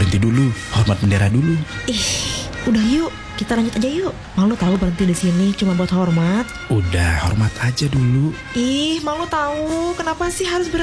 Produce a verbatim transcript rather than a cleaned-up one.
berhenti dulu, hormat bendera dulu. Ih, udah yuk, kita lanjut aja yuk. Malu tahu berhenti di sini cuma buat hormat. Udah, hormat aja dulu. Ih, malu tahu. Kenapa sih harus berhenti?